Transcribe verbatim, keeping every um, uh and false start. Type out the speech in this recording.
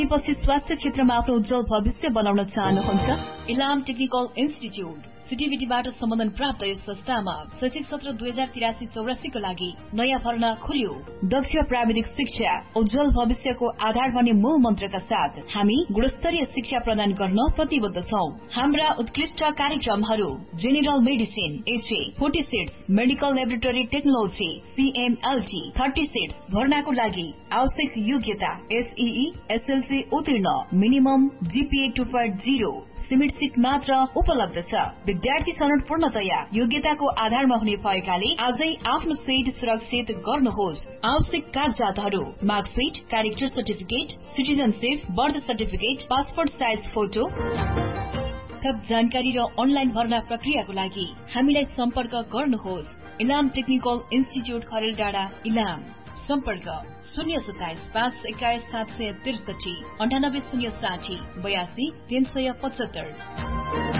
पछि स्वास्थ्य क्षेत्रमा आफ्नो उज्जवल भविष्य बनाउन चाहनुहुन्छ? इलाम टेक्निकल इन्स्टिच्युट सिटिभिटीबाट सम्बन्धन प्राप्त यस संस्थामा शैक्षिक सत्र दुई हजार तिरासी चौरासीको लागि नयाँ भर्ना खुल्यो। दक्ष प्राविधिक शिक्षा उज्जवल भविष्यको आधार भन्ने मूल मन्त्रका साथ हामी गुणस्तरीय शिक्षा प्रदान गर्न प्रतिबद्ध छौं। हाम्रा उत्कृष्ट कार्यक्रमहरू general medicine HA forty seats, medical laboratory technology सीएमएलटी thirty seats. भर्नाको लागि आवश्यक योग्यता एसईई एसएलसी उत्तीर्ण, minimum GPA two point zero, cement seat मात्र उपलब्ध छ। विद्यार्थी छनौट पूर्णतया योग्यताको आधारमा हुने भएकाले आजै आफ्नो सिट सुरक्षित गर्नुहोस्। आवश्यक कागजातहरू marksheet, character certificate, citizenship, birth certificate, passport size photo. थप जानकारी र अनलाइन भर्ना प्रक्रियाको लागि हामीलाई सम्पर्क गर्नुहोस्। इलाम टेक्निकल इन्स्टिच्युट खरेल डाँडा इलाम। सम्पर्क शून्य सताइस पाँच एक्काइस सात सय त्रिसठी अन्ठानब्बे शून्य साठी बयासी तीन सय पचहत्तर।